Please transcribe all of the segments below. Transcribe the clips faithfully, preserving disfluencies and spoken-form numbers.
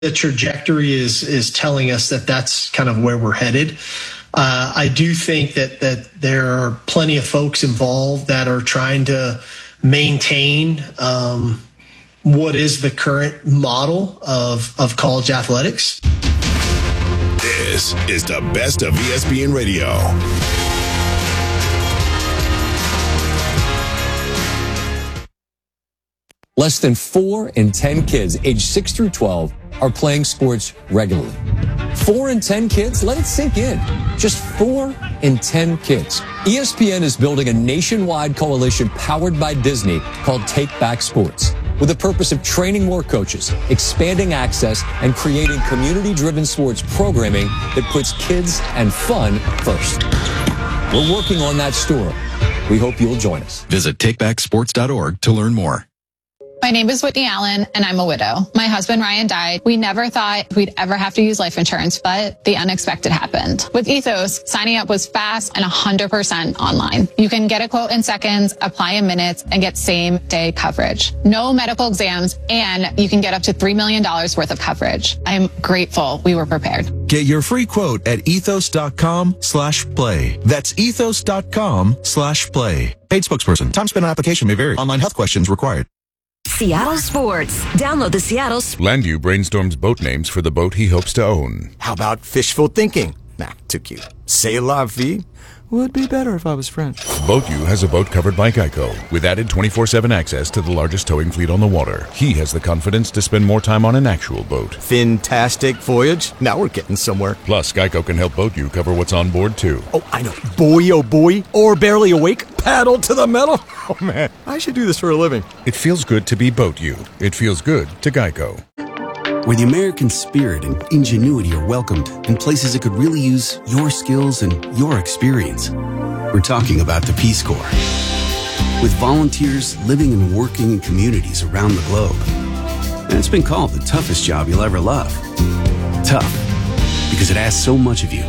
the trajectory is is telling us that that's kind of where we're headed. Uh, I do think that that there are plenty of folks involved that are trying to maintain um, what is the current model of, of college athletics. This is the best of E S P N Radio. Less than four in ten kids aged six through twelve are playing sports regularly. Four in ten kids? Let it sink in. Just four in ten kids. E S P N is building a nationwide coalition powered by Disney called Take Back Sports, with the purpose of training more coaches, expanding access, and creating community-driven sports programming that puts kids and fun first. We're working on that story. We hope you'll join us. Visit take back sports dot org to learn more. My name is Whitney Allen, and I'm a widow. My husband, Ryan, died. We never thought we'd ever have to use life insurance, but the unexpected happened. With Ethos, signing up was fast and one hundred percent online. You can get a quote in seconds, apply in minutes, and get same-day coverage. No medical exams, and you can get up to three million dollars worth of coverage. I'm grateful we were prepared. Get your free quote at ethos.com slash play. That's ethos.com slash play. Paid spokesperson. Time spent on application may vary. Online health questions required. Seattle Sports. Download the Seattle... Landu brainstorms boat names for the boat he hopes to own. How about fishful thinking? Nah, too cute. C'est la vie? Would be better if I was French. BoatU has a boat covered by Geico, with added twenty-four seven access to the largest towing fleet on the water. He has the confidence to spend more time on an actual boat. Fantastic voyage. Now we're getting somewhere. Plus, Geico can help BoatU cover what's on board, too. Oh, I know. Boy, oh boy. Or barely awake. Paddle to the metal. Oh, man. I should do this for a living. It feels good to be BoatU. It feels good to Geico. Where the American spirit and ingenuity are welcomed in places that could really use your skills and your experience. We're talking about the Peace Corps. With volunteers living and working in communities around the globe. And it's been called the toughest job you'll ever love. Tough, because it asks so much of you.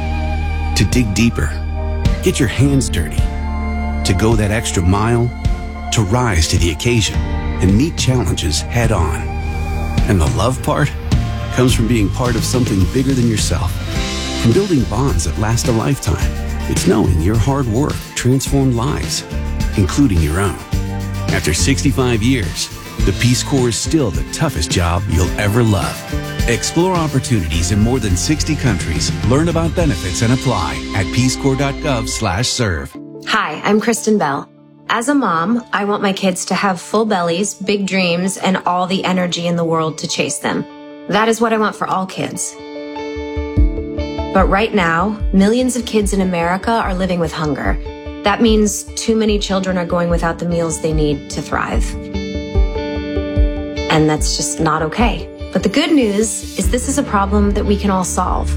To dig deeper, get your hands dirty, to go that extra mile, to rise to the occasion and meet challenges head on. And the love part comes from being part of something bigger than yourself. From building bonds that last a lifetime. It's knowing your hard work transformed lives, including your own. After sixty-five years, the Peace Corps is still the toughest job you'll ever love. Explore opportunities in more than sixty countries. Learn about benefits and apply at peacecorps.gov slash serve. Hi, I'm Kristen Bell. As a mom, I want my kids to have full bellies, big dreams, and all the energy in the world to chase them. That is what I want for all kids. But right now, millions of kids in America are living with hunger. That means too many children are going without the meals they need to thrive. And that's just not okay. But the good news is this is a problem that we can all solve.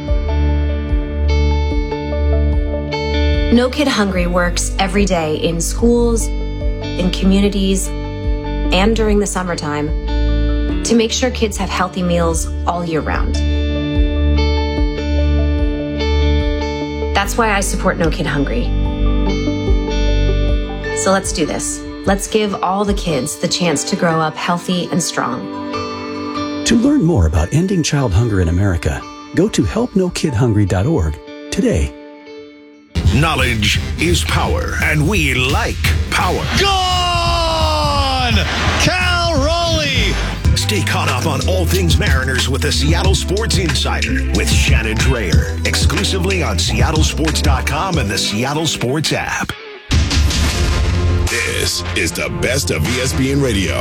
No Kid Hungry works every day in schools, in communities, and during the summertime to make sure kids have healthy meals all year round. That's why I support No Kid Hungry. So let's do this. Let's give all the kids the chance to grow up healthy and strong. To learn more about ending child hunger in America, go to help no kid hungry dot org today. Knowledge is power, and we like power. Gone! Cal Raleigh! Stay caught up on all things Mariners with the Seattle Sports Insider with Shannon Drayer, exclusively on Seattle Sports dot com and the Seattle Sports app. This is the best of E S P N Radio.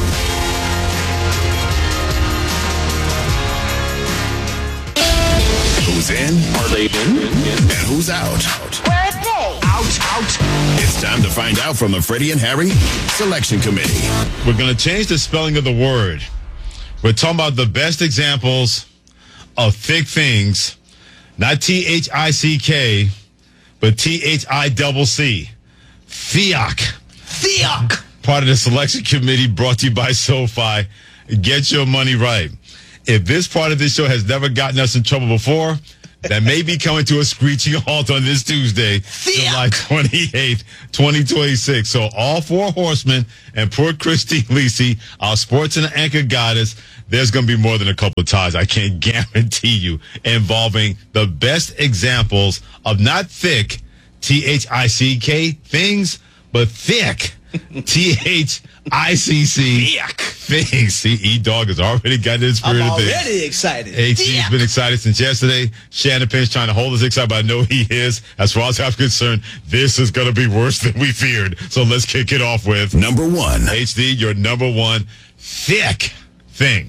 Who's in? Are they in? And who's out? Where are they? Out, out. It's time to find out from the Freddie and Harry Selection Committee. We're going to change the spelling of the word. We're talking about the best examples of thick things, not T H I C K, but T H I C C. Thiok. Thiok. Part of the Selection Committee brought to you by SoFi. Get your money right. If this part of this show has never gotten us in trouble before, that may be coming to a screeching halt on this Tuesday, July twenty-eighth, twenty twenty-six. So all four horsemen and poor Christine Lisi, our sports and anchor goddess, there's going to be more than a couple of ties, I can guarantee you, involving the best examples of not thick, T H I C K, things, but thick, T H I C C, things. See, E-Dog has already got in the spirit I'm of things. already excited. H C's been excited since yesterday. Shannon Penn's trying to hold us excited, but I know he is. As far as I'm concerned, this is going to be worse than we feared. So let's kick it off with number one. H D, your number one thick thing.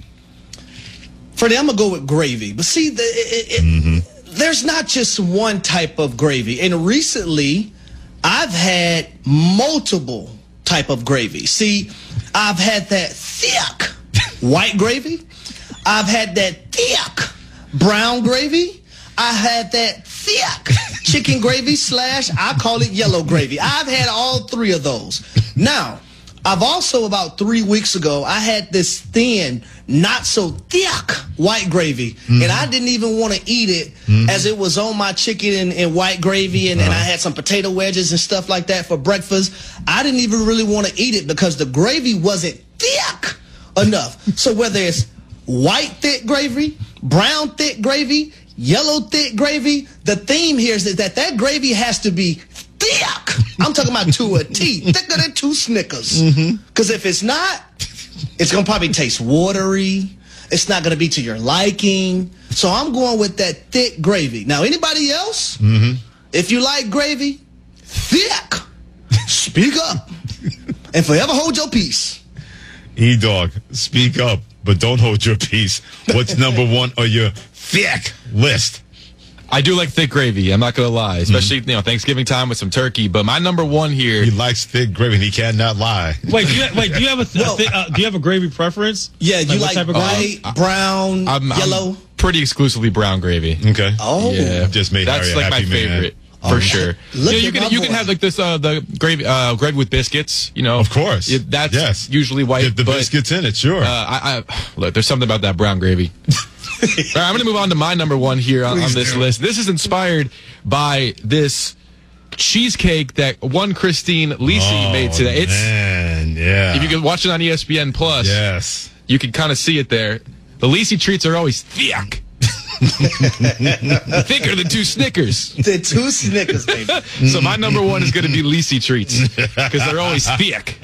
Freddie, I'm going to go with gravy. But see, the, it, it, mm-hmm. there's not just one type of gravy. And recently, I've had multiple type of gravy. See, I've had that thick white gravy. I've had that thick brown gravy. I had that thick chicken gravy slash, I call it yellow gravy. I've had all three of those. Now, I've also, about three weeks ago, I had this thin, not so thick white gravy, mm-hmm. and I didn't even want to eat it mm-hmm. as it was on my chicken and, and white gravy, and, uh-huh. and I had some potato wedges and stuff like that for breakfast. I didn't even really want to eat it because the gravy wasn't thick enough. So whether it's white thick gravy, brown thick gravy, yellow thick gravy, the theme here is that that gravy has to be thick. I'm talking about to a T, thicker than two Snickers. Because mm-hmm. if it's not, it's going to probably taste watery. It's not going to be to your liking. So I'm going with that thick gravy. Now, anybody else, mm-hmm. if you like gravy, thick, speak up and forever hold your peace. E-Dog, speak up, but don't hold your peace. What's number one on your thick list? I do like thick gravy. I'm not going to lie, especially mm-hmm. you know Thanksgiving time with some turkey. But my number one here, he likes thick gravy, and he cannot lie. Wait, do you, wait, do you have a, th- well, a th- uh, do you have a gravy preference? Yeah, do you like, like white, uh, brown, I'm, yellow? I'm pretty exclusively brown gravy. Okay. Oh, yeah, just made that's Harry like a happy my favorite. Man. For oh, sure. Look yeah, you can you boy. can have like this uh, the gravy uh, gravy with biscuits. You know, of course. It, that's yes. usually white. Get the but, biscuits in it, sure. Uh, I, I look. There's something about that brown gravy. All right, I'm going to move on to my number one here on, on this do. list. This is inspired by this cheesecake that one Christine Lisi oh, made today. It's man, yeah. If you can watch it on E S P N Plus, yes, you can kind of see it there. The Lisi treats are always thick. Thicker than two Snickers. The two Snickers, baby. So my number one is going to be Lisi treats because they're always thick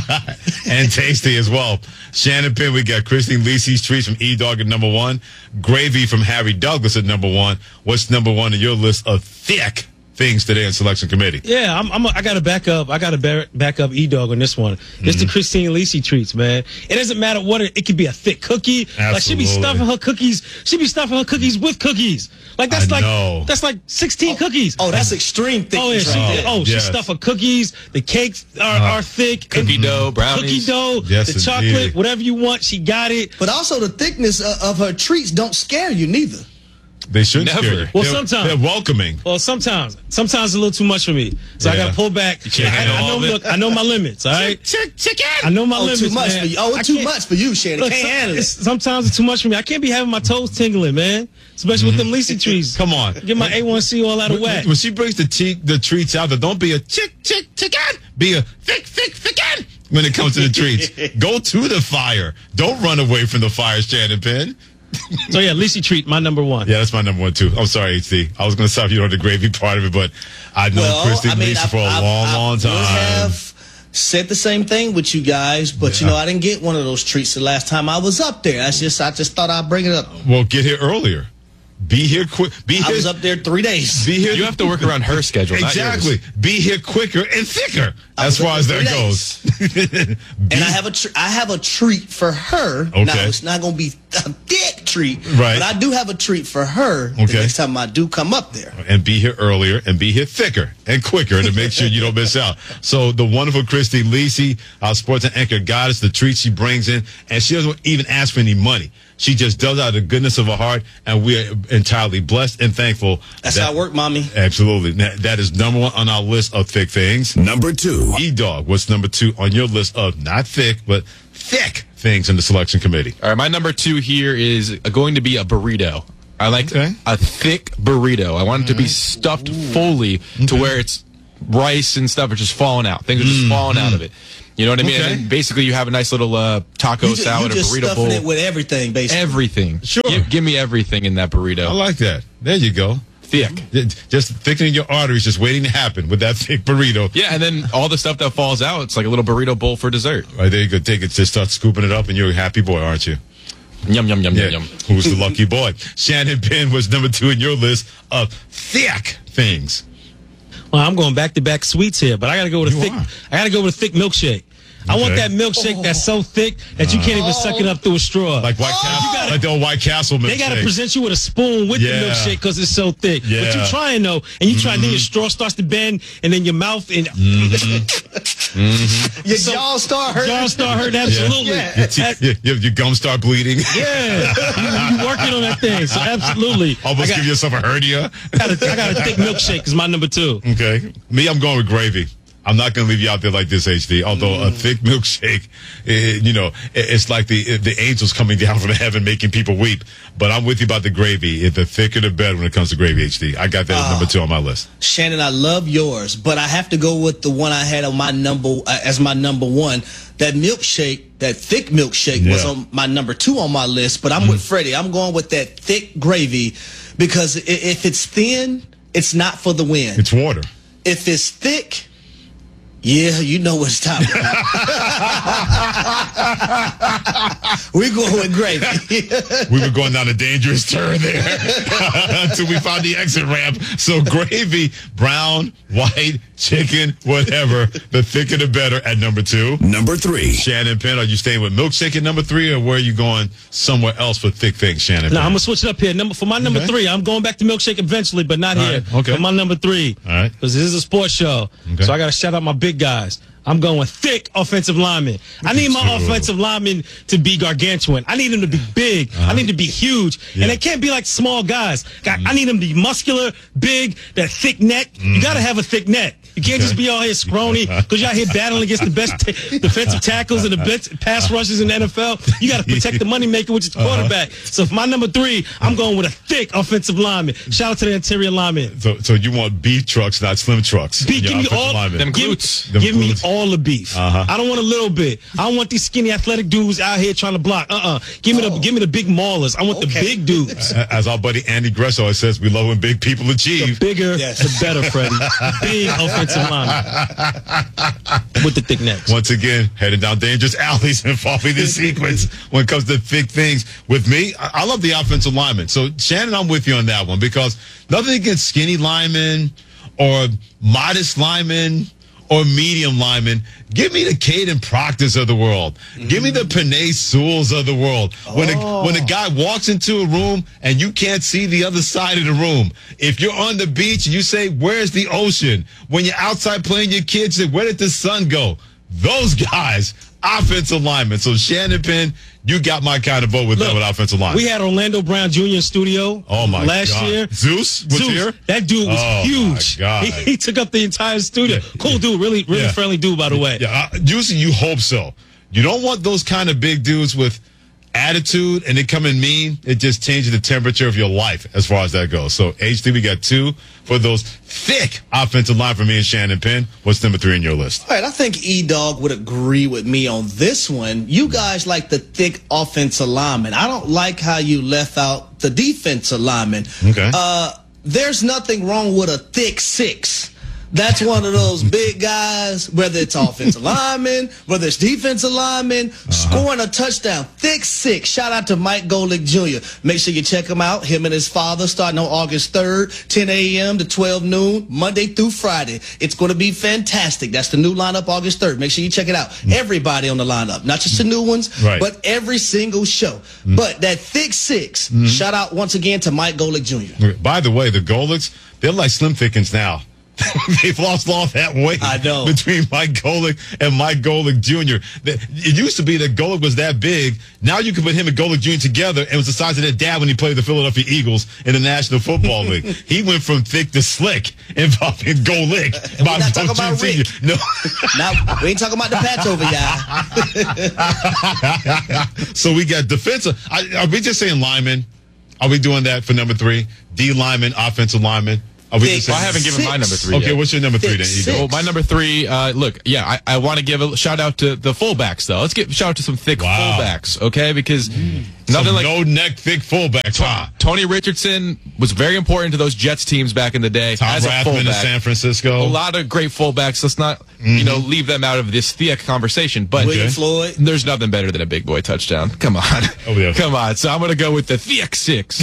and tasty as well. Shannon Penn, we got Christine Lisi's treats from E-Dog at number one. Gravy from Harry Douglas at number one. What's number one on your list of thick things today in Selection Committee? Yeah, I'm, I'm a, I got to back up. I got to back up E-Dog on this one. Mm-hmm. It's the Christine Lisi treats, man. It doesn't matter what it, it could be a thick cookie. Absolutely. Like she be stuffing her cookies. She be stuffing her cookies with cookies. Like that's I like know. that's like sixteen oh, cookies. Oh, that's extreme thickness. Oh yeah, she right did. Oh, she yes. stuffed her cookies. The cakes are, uh, are thick. Cookie and, dough, brownies. Cookie dough, yes, the chocolate, indeed. whatever you want, she got it. But also the thickness of, of her treats don't scare you neither. They should Never. scare you. Well, they're, sometimes they're welcoming. Well, sometimes, sometimes it's a little too much for me, so yeah. I got to pull back. You can't I, handle I know, all of it. look, I know my limits. All right, Chick, chicken. I know my oh, limits. too much man. for you. Oh, I it's too can't- much for you, Shannon. Look, Can't some- handle it's, it. sometimes it's too much for me. I can't be having my toes tingling, man. Especially with them Lisi trees. Come on. Get my A one C all out of When, whack. when she brings the te- the treats out, there don't be a chick, chick, chicken. Be a thick, thick, thicken when it comes to the treats. Go to the fire. Don't run away from the fire, Shannon Penn. So yeah, Lisi treat, my number one. Yeah, that's my number one, too. I'm sorry, H D. I was going to stop you on the gravy part of it, but I've known Well, Christine I mean, Lisi I- for a I- long, I long would time. have said the same thing with you guys, but you Yeah. know, I didn't get one of those treats the last time I was up there. That's just, I just thought I'd bring it up. Well, get here earlier. Be here quick. Be I here. was up there three days. Be here. You have to work around her schedule. not Exactly. yours. Be here quicker and thicker. I As was far up as there that three goes. And I have a tr- I have a treat for her. Okay. Now it's not going to be a thick treat, Right. but I do have a treat for her Okay. the next time I do come up there. And be here earlier and be here thicker and quicker to make sure you don't miss out. So the wonderful Christine Lisi, our sports and anchor goddess, the treat she brings in, and she doesn't even ask for any money. She just does out of the goodness of her heart, and we are entirely blessed and thankful. That's that, how it work, mommy. Absolutely. That, that is number one on our list of thick things. Number two. E-Dog, what's number two on your list of not thick, but thick things in the Selection Committee? All right, my number two here is going to be a burrito. I like Okay. a thick burrito. I want it to be stuffed fully to where it's rice and stuff are just falling out. Things are just falling out of it. You know what I mean? Okay. And then basically, you have a nice little uh, taco You just, salad, you just a burrito stuffing bowl. it with everything, basically. Everything. Sure. Give, give me everything in that burrito. I like that. There you go. Thick. Just thickening your arteries, just waiting to happen with that thick burrito. Yeah, and then all the stuff that falls out, it's like a little burrito bowl for dessert. Right, there you go. Take it, just start scooping it up, and you're a happy boy, aren't you? Yum, yum, yum, Yeah. yum, yum. Who's the lucky boy? Shannon Penn was number two in your list of thick things. Well, I'm going back to back sweets here, but I got to go with a You thick. are. I got to go with a thick milkshake. I want Okay. that milkshake that's so thick that you can't even suck it up through a straw. Like White Castle, gotta- like the old White Castle milkshake. They got to present you with a spoon with Yeah. the milkshake because it's so thick. But Yeah. you're trying though, and you try, then your straw starts to bend, and then your mouth and Your jaw start hurting. jaw start hurting. Absolutely. Yeah. Your, teeth- your, your, your gums start bleeding. Yeah, you, you working on that thing. So absolutely, Almost I got, give yourself a hernia. I got a, I got a thick milkshake is my number two. Okay. Me, I'm going with gravy. I'm not going to leave you out there like this, H D. Although Mm. a thick milkshake, eh, you know, eh, it's like the the angels coming down from heaven making people weep. But I'm with you about the gravy. The thicker the better when it comes to gravy, H D. I got that as number two on my list. Shannon, I love yours, but I have to go with the one I had on my number uh, as my number one. That milkshake, that thick milkshake, was Yeah. on my number two on my list. But I'm with Freddie. I'm going with that thick gravy because i- if it's thin, it's not for the win. It's water. If it's thick, yeah, you know what's time. We're going with gravy. We were going down a dangerous turn there until we found the exit ramp. So gravy, brown, white, chicken, whatever. The thicker the better at number two. Number three. Shannon Penn, are you staying with milkshake at number three, or where are you going somewhere else for thick things, Shannon No, Penn? I'm gonna switch it up here. Number for my number Okay. three, I'm going back to milkshake eventually, but not All here. right, okay. For my number three, All right. because this is a sports show, Okay. so I got to shout out my big guys. I'm going with thick offensive linemen. I need my too. offensive linemen to be gargantuan. I need them to be big. I need them to be huge, Yeah. and they can't be like small guys. I I need them to be muscular, big, that thick neck. You got to have a thick neck. You can't just be all here scrawny because you're out here battling against the best t- defensive tackles and the best pass rushers in the N F L. You got to protect the moneymaker, which is the quarterback. So for my number three, I'm going with a thick offensive lineman. Shout out to the interior lineman. So, so you want beef trucks, not slim trucks. Be, in your give me offensive all, lineman. Them give, glutes. Them give me glutes. all the beef. Uh-huh. I don't want a little bit. I don't want these skinny athletic dudes out here trying to block. Uh-uh. Give me the give me the big maulers. I want the big dudes. As our buddy Andy Gresso says, we love when big people The achieve. bigger, Yes. the better, Freddie. Big offensive lineman with the thick necks. Once again, heading down dangerous alleys and following the sequence when it comes to thick things. With me, I, I love the offensive lineman. So, Shannon, I'm with you on that one because nothing against skinny linemen or modest linemen or medium linemen. Give me the Caden Proctors of the world. Give me the Penei Sewells of the world. When a, when a guy walks into a room and you can't see the other side of the room, if you're on the beach and you say, where's the ocean? When you're outside playing your kids, say, where did the sun go? Those guys, offensive linemen. So Shannon Penn, you got my kind of vote with Look, that with offensive linemen. We had Orlando Brown Junior in studio Oh, my last God. year. Zeus was Zeus, here? that dude was Oh, huge. my God. He, he took up the entire studio. Cool dude, really, really Yeah. friendly dude, by the way. Yeah, uh, usually you hope so. You don't want those kind of big dudes with attitude and they come in mean. It just changes the temperature of your life as far as that goes. So H D, we got two for those thick offensive line for me and Shannon Penn. What's number three on your list? All right, I think E-Dog would agree with me on this one. You guys like the thick offensive lineman. I don't like how you left out the defensive lineman. Okay. Uh, there's nothing wrong with a thick six. That's one of those big guys, whether it's offensive lineman, whether it's defensive lineman, Uh-huh. scoring a touchdown. Thick six. Shout out to Mike Golick Junior Make sure you check him out. Him and his father starting on August third, ten a.m. to twelve noon, Monday through Friday. It's going to be fantastic. That's the new lineup August third. Make sure you check it out. Everybody on the lineup, not just the new ones, Right. but every single show. But that thick six, shout out once again to Mike Golick Junior By the way, the Golicks, they're like Slim Thickens now. They've lost all that weight. I know. Between Mike Golick and Mike Golick Junior The- It used to be that Golick was that big. Now you can put him and Golick Junior together, and it was the size of their dad when he played the Philadelphia Eagles in the National Football League. He went from thick to slick involving Golick. And we're not talking about Rick. No. Now, we ain't talking about the patch over, y'all. So we got defensive. I, are we just saying linemen? Are we doing that for number three? D lineman, offensive lineman. Are we Thick just Well, I haven't given six. my number three Okay, yet. what's your number three then, Thick Eagle? six. Well, my number three, uh, look, yeah, I, I want to give a shout out to the fullbacks, though. Let's give a shout out to some thick Wow. fullbacks, okay? Because Some nothing like no-neck, thick fullbacks. Huh? Tony Richardson was very important to those Jets teams back in the day Tom as a Rathman in fullback. San Francisco. A lot of great fullbacks. Let's not, you know, leave them out of this thick conversation. But William Floyd. there's nothing better than a big boy touchdown. Come on. Oh, yeah. Come on. So I'm going to go with the thick six.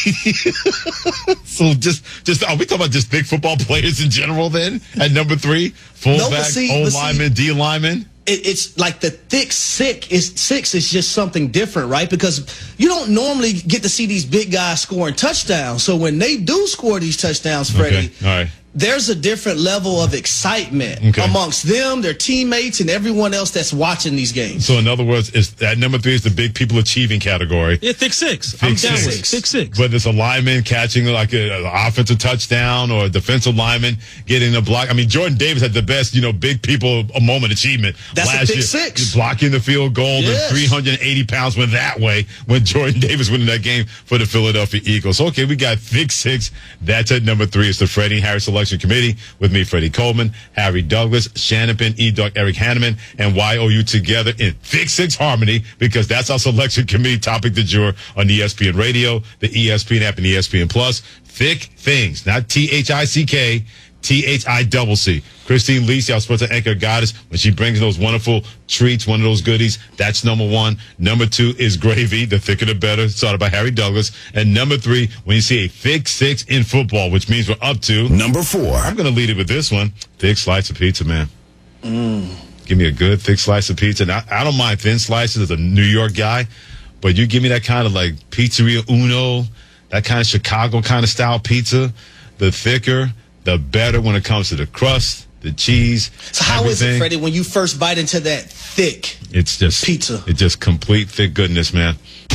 So just, just are we talking about just big football players in general then? At number three, No, fullback, but see- O but see- lineman, D lineman. It, it's like the thick sick is six is just something different, right? Because you don't normally get to see these big guys scoring touchdowns. So when they do score these touchdowns, Freddie, Okay, all right. there's a different level of excitement Okay. amongst them, their teammates, and everyone else that's watching these games. So in other words, is that number three is the big people achieving category. Yeah, thick six. Thick I'm down six. with it. Thick six. Whether it's a lineman catching like an offensive touchdown or a defensive lineman getting a block. I mean, Jordan Davis had the best, you know, big people a moment achievement That's a last pick year. six. Blocking the field goal Yes. and three hundred eighty pounds went that way when Jordan Davis went in that game for the Philadelphia Eagles. Okay, we got thick six. That's at number three. It's the Freddie and Harry Selection Committee with me, Freddie Coleman, Harry Douglas, Shannon Penn, E-Dog, Eric Hanneman, and Y O U together in thick six harmony because that's our selection committee topic du jour on E S P N Radio, the E S P N app, and E S P N Plus. Thick things, not T H I C K, T H I double C. Christine Lisi, our sports anchor goddess, when she brings those wonderful treats, one of those goodies, that's number one. Number two is gravy, the thicker the better, started by Harry Douglas. And number three, when you see a thick six in football, which means we're up to Number four. I'm going to lead it with this one. Thick slice of pizza, man. Mm. Give me a good thick slice of pizza. And I, I don't mind thin slices as a New York guy, but you give me that kind of like Pizzeria Uno, that kind of Chicago kind of style pizza, the thicker, the better when it comes to the crust, the cheese. So how is it, everything. Freddie, when you first bite into that thick It's just pizza? It's just complete thick goodness, man.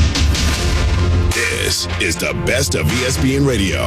This is the best of E S P N Radio.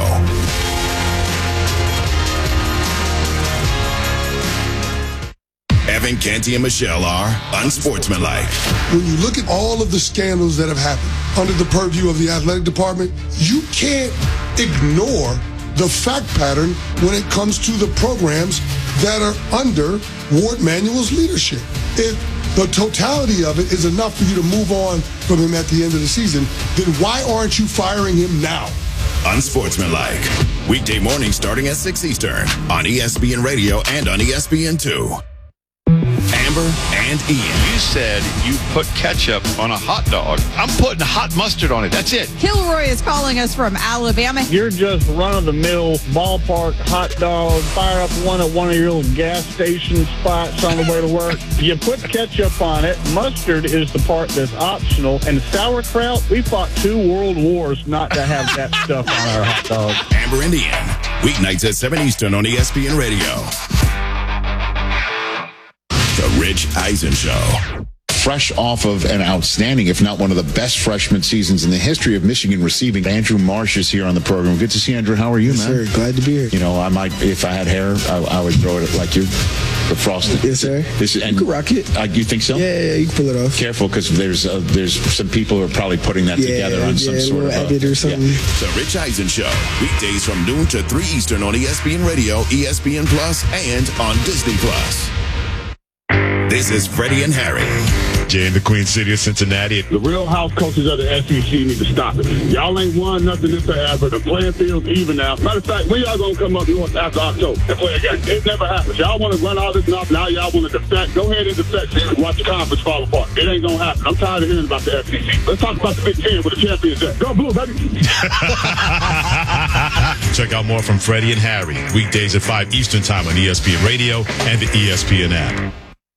Evan, Canty, and Michelle are unsportsmanlike. When you look at all of the scandals that have happened under the purview of the athletic department, you can't ignore the fact pattern when it comes to the programs that are under Ward Manuel's leadership. If the totality of it is enough for you to move on from him at the end of the season, then why aren't you firing him now? Unsportsmanlike. Weekday mornings starting at six Eastern on E S P N Radio and on E S P N two. Amber and Ian. You said you put ketchup on a hot dog. I'm putting hot mustard on it. That's it. Kilroy is calling us from Alabama. You're just run-of-the-mill ballpark hot dog. Fire up one at one of your little gas station spots on the way to work. You put ketchup on it. Mustard is the part that's optional. And sauerkraut, we fought two world wars not to have that stuff on our hot dog. Amber and Ian. Weeknights at seven Eastern on E S P N Radio. The Rich Eisen Show. Fresh off of an outstanding, if not one of the best freshman seasons in the history of Michigan receiving. Andrew Marsh is here on the program. Good to see you, Andrew. How are you, yes, man? Sir. Glad to be here. You know, I might, if I had hair, I, I would throw it like you. The frosted. Yes, sir. This, and, you can rock it. Uh, you think so? Yeah, yeah, you can pull it off. Careful, because there's uh, there's some people who are probably putting that yeah, together on yeah, some sort of edit or something. Yeah. The Rich Eisen Show. Weekdays from noon to three Eastern on E S P N Radio, E S P N Plus, and on Disney Plus. This is Freddie and Harry. Jay in the Queen City of Cincinnati. The real house coaches of the S E C need to stop it. Y'all ain't won nothing this forever. The playing field's even now. Matter of fact, when y'all gonna come up north after October and play again? It never happens. Y'all want to run all this off. Now y'all want to defect. Go ahead and defect and watch the conference fall apart. It ain't gonna happen. I'm tired of hearing about the S E C. Let's talk about the Big Ten with the champions at. Go Blue, baby. Check out more from Freddie and Harry. Weekdays at five Eastern Time on E S P N Radio and the E S P N app.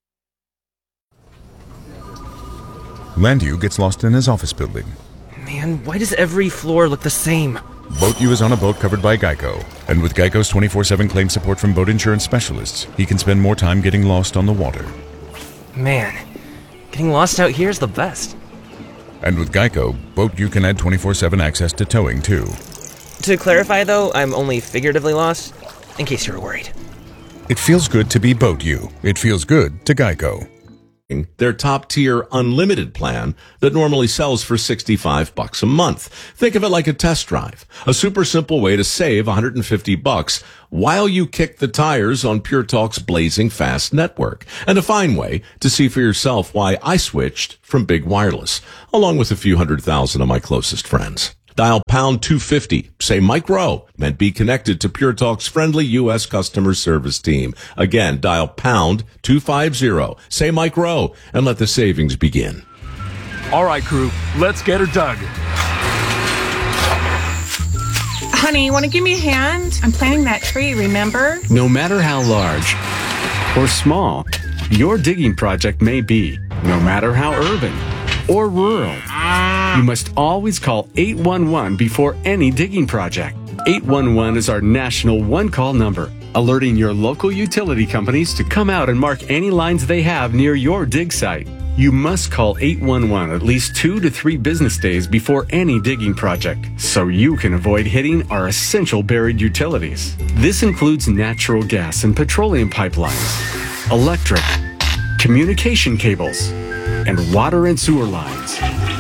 Landu gets lost in his office building. Man, why does every floor look the same? BoatU is on a boat covered by Geico. And with Geico's twenty-four seven claim support from boat insurance specialists, he can spend more time getting lost on the water. Man, getting lost out here is the best. And with Geico, BoatU can add twenty-four seven access to towing, too. To clarify, though, I'm only figuratively lost, in case you were worried. It feels good to be BoatU. It feels good to Geico. their top-tier unlimited plan that normally sells for sixty-five bucks a month. Think of it like a test drive, a super simple way to save one hundred fifty bucks while you kick the tires on Pure Talk's blazing fast network, and a fine way to see for yourself why I switched from Big Wireless, along with a few hundred thousand of my closest friends. Dial pound two fifty, say Mike Rowe, and be connected to Pure Talk's friendly U S customer service team. Again, dial pound two fifty, say Mike Rowe, and let the savings begin. All right, crew, let's get her dug. Honey, you want to give me a hand? I'm planting that tree, remember? No matter how large or small your digging project may be, no matter how urban or rural, you must always call eight one one before any digging project. eight one one is our national one-call number, alerting your local utility companies to come out and mark any lines they have near your dig site. You must call eight one one at least two to three business days before any digging project, so you can avoid hitting our essential buried utilities. This includes natural gas and petroleum pipelines, electric, communication cables, and water and sewer lines.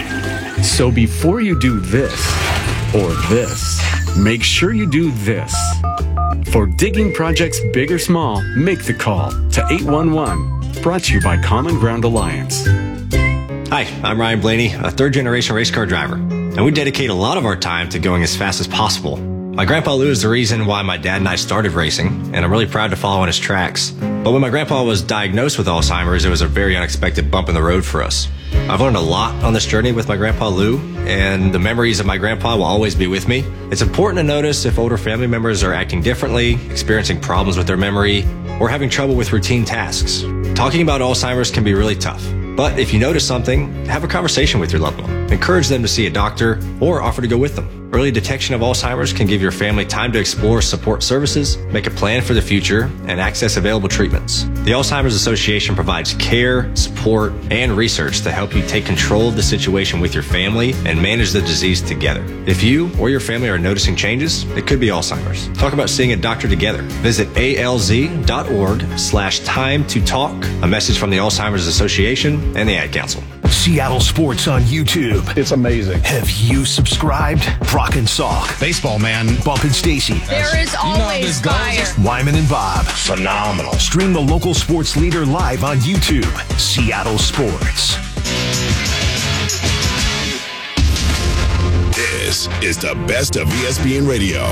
So before you do this or this, make sure you do this. For digging projects big or small, make the call to eight one one. Brought to you by Common Ground Alliance. Hi, I'm Ryan Blaney, a third-generation race car driver, and we dedicate a lot of our time to going as fast as possible. My grandpa Lou is the reason why my dad and I started racing, and I'm really proud to follow in his tracks. But when my grandpa was diagnosed with Alzheimer's, it was a very unexpected bump in the road for us. I've learned a lot on this journey with my grandpa Lou, and the memories of my grandpa will always be with me. It's important to notice if older family members are acting differently, experiencing problems with their memory, or having trouble with routine tasks. Talking about Alzheimer's can be really tough. But if you notice something, have a conversation with your loved one. Encourage them to see a doctor or offer to go with them. Early detection of Alzheimer's can give your family time to explore support services, make a plan for the future, and access available treatments. The Alzheimer's Association provides care, support, and research to help you take control of the situation with your family and manage the disease together. If you or your family are noticing changes, it could be Alzheimer's. Talk about seeing a doctor together. Visit alz.org slash time to talk. A message from the Alzheimer's Association and the Ad Council. Seattle Sports on YouTube. It's amazing. Have you subscribed? Brock and Salk. Baseball, man. Bump and Stacy. There is always fire. Wyman and Bob. Phenomenal. Stream the local sports leader live on YouTube. Seattle Sports. This is the best of E S P N Radio.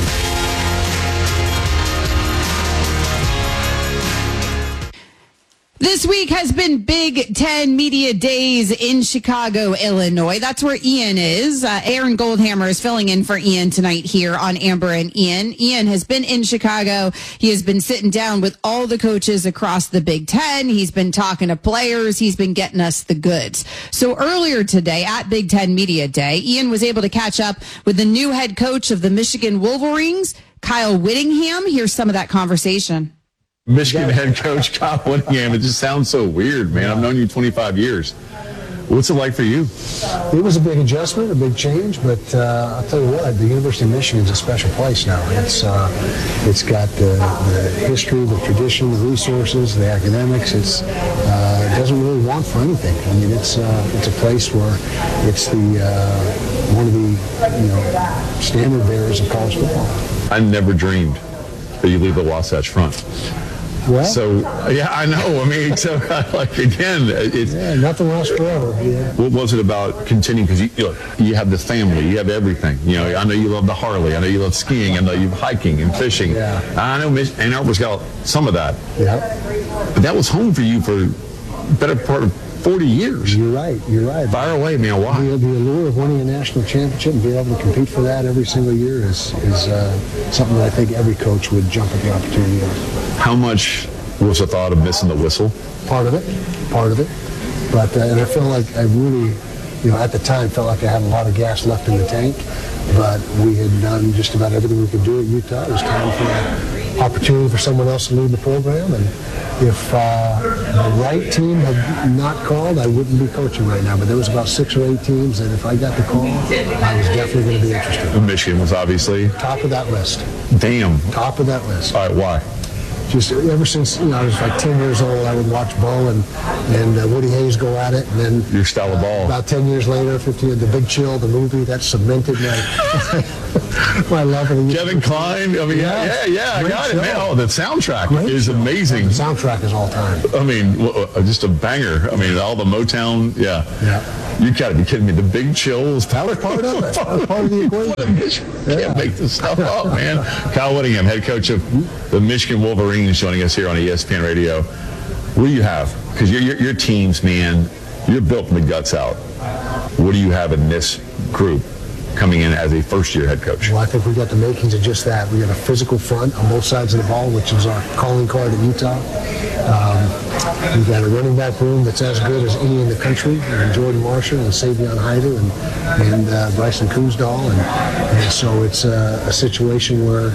This week has been Big Ten Media Days in Chicago, Illinois. That's where Ian is. Uh, Aaron Goldhammer is filling in for Ian tonight here on Amber and Ian. Ian has been in Chicago. He has been sitting down with all the coaches across the Big Ten. He's been talking to players. He's been getting us the goods. So earlier today at Big Ten Media Day, Ian was able to catch up with the new head coach of the Michigan Wolverines, Kyle Whittingham. Here's some of that conversation. Michigan head coach Kyle Whittingham. It just sounds so weird, man. I've known you twenty-five years. What's it like for you? It was a big adjustment, a big change, but uh, I'll tell you what, the University of Michigan is a special place now. It's uh, it's got the, the history, the tradition, the resources, the academics. It's uh, it doesn't really want for anything. I mean, it's uh, it's a place where it's the uh, one of the you know standard bearers of college football. I never dreamed that you leave the Wasatch Front. Well, so yeah, I know. I mean, so like again, it's yeah, nothing lasts forever. Yeah. What was it about continuing? Because you, you, know, you have the family, you have everything. You know, I know you love the Harley. I know you love skiing. I know you love hiking and fishing. Yeah. I know Ann Arbor's got some of that. Yeah. But that was home for you for the better part of forty years. You're right. You're right. Fire away, man. Why? The, the allure of winning a national championship and being able to compete for that every single year is is uh, something that I think every coach would jump at the opportunity of. How much was the thought of missing the whistle? Part of it. Part of it. But uh, and I feel like I really, you know, at the time felt like I had a lot of gas left in the tank. But we had done just about everything we could do at Utah. It was time for an opportunity for someone else to lead the program. And if uh, the right team had not called, I wouldn't be coaching right now. But there was about six or eight teams that if I got the call, I was definitely going to be interested. Michigan was obviously top of that list. Damn. Top of that list. All right, why? just ever since you know I was like ten years old, I would watch Bo and and uh, Woody Hayes go at it, and then your style of ball. About ten years later, fifteen, The Big Chill, the movie, that cemented my my love of the Kevin Kline. I mean, yeah, yeah, yeah I Great got show. it, man. Oh, the soundtrack Great is show. amazing. The soundtrack is all time. I mean, w- uh, just a banger. I mean, all the Motown. Yeah. Yeah. You got to be kidding me. The Big Chill was That was part of it. That was part of the equation. You can't make this stuff up, man. Kyle Whittingham, head coach of the Michigan Wolverines, joining us here on E S P N Radio. What do you have? Because your, your, your teams, man, you're built from the guts out. What do you have in this group coming in as a first-year head coach? Well, I think we got the makings of just that. We got a physical front on both sides of the ball, which is our calling card at Utah. Um, we've got a running back room that's as good as any in the country, and Jordan Marshall and Savion Hyder and, and uh, Bryson Kuzdal. And, and so it's a, a situation where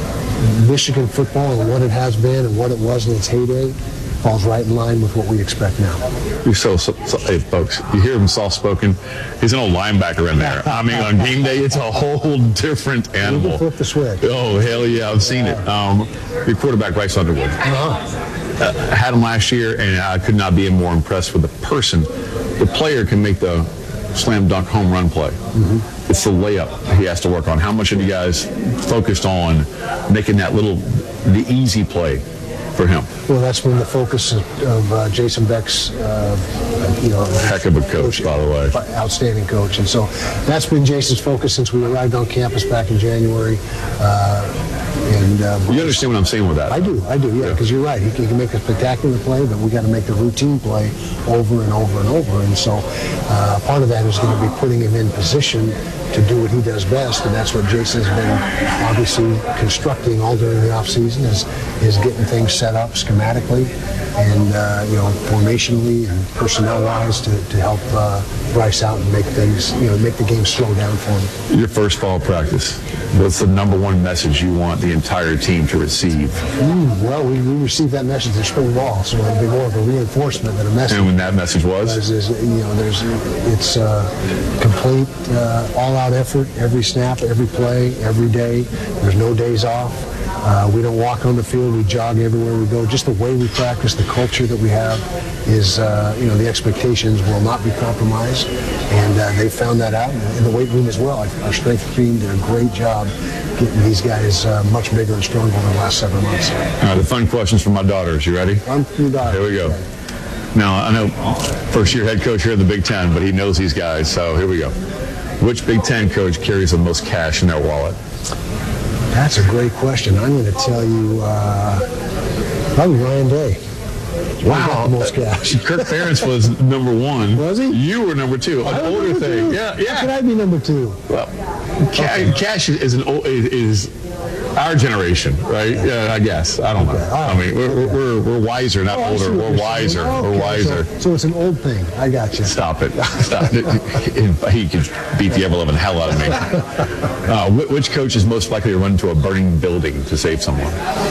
Michigan football and what it has been and what it was in its heyday falls right in line with what we expect now. You're so, so, so hey, folks, you hear him soft-spoken. He's an old linebacker in there. I mean, on game day, it's a whole different animal. You can flip the switch. Oh, hell yeah, I've seen it. Um, your quarterback, Bryce Underwood. Uh-huh. Uh, had him last year, and I could not be more impressed with the person. The player can make the slam dunk home run play. Mm-hmm. It's the layup he has to work on. How much have you guys focused on making that little, the easy play for him? Well, that's been the focus of, of uh, Jason Beck's, uh, you know, heck of a coach, by the way, outstanding coach, and so that's been Jason's focus since we arrived on campus back in January. Uh, and uh, you understand what I'm saying with that? I do, I do, yeah, because you're right. He can, he can make a spectacular play, but we got to make the routine play over and over and over. And so, uh, part of that is going to be putting him in position to do what he does best, and that's what Jason's been obviously constructing all during the offseason, is is getting things set up schematically and uh, you know, formationally and personnel-wise to, to help uh, Bryce out and make things, you know, make the game slow down for him. Your first fall practice, what's the number one message you want the entire team to receive? Mm, well, we, we received that message in spring ball, so it'll be more of a reinforcement than a message. And when that message was? Is, is, you know, there's, it's uh, complete, uh, all-out effort, every snap, every play, every day. There's no days off. Uh, we don't walk on the field. We jog everywhere we go. Just the way we practice, the culture that we have is, uh, you know, the expectations will not be compromised. And uh, they found that out in the weight room as well. Our strength team did a great job getting these guys uh, much bigger and stronger over the last several months. All right, the fun questions from my daughters. You ready? I'm your daughter. Here we go. Now, I know first-year head coach here in the Big Ten, but he knows these guys, so here we go. Which Big Ten coach carries the most cash in their wallet? That's a great question. I'm going to tell you uh, probably Ryan Day. Wow. The most cash. Kirk Ferentz was number one. Was he? You were number two. An older thing. Two. Yeah, yeah. How could I be number two? Well, ca- cash is an old, is our generation, right? Yeah, I guess. I don't know. Okay. Right. I mean, we're, we're, we're wiser, not oh, older. We're wiser. Okay. We're wiser. So, so it's an old thing. I got you. Stop it. Stop it. He could beat the ever-living hell out of me. Uh, which coach is most likely to run into a burning building to save someone?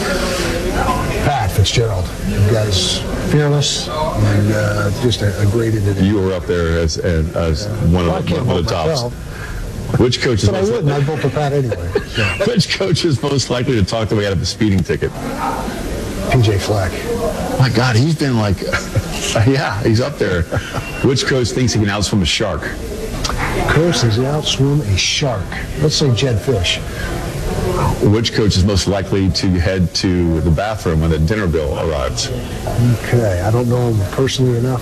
Pat Fitzgerald. You guys fearless and uh, just a, a great individual. You were up there as, as one of the, one of the tops. Myself. Which coach is but most I wouldn't. I'd vote for Pat anyway. So. Which coach is most likely to talk the way out of a speeding ticket? P J Fleck. My God, he's been like, yeah, he's up there. Which coach thinks he can outswim a shark? Coach thinks he can outswim a shark. Let's say Jed Fish. Which coach is most likely to head to the bathroom when the dinner bill arrives? Okay, I don't know him personally enough.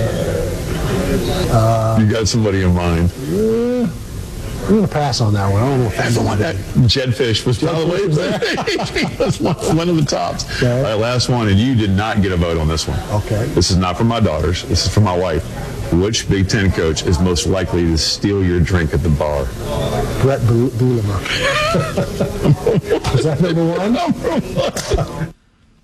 Uh, uh, you got somebody in mind? Uh, I'm going to pass on that one. I don't know if that's the one that Jed Fish was probably there. He was one, one of the tops. Okay. All right, last one, and you did not get a vote on this one. Okay. This is not for my daughters. This is for my wife. Which Big Ten coach is most likely to steal your drink at the bar? Brett Bielema. Is that number one? Number one.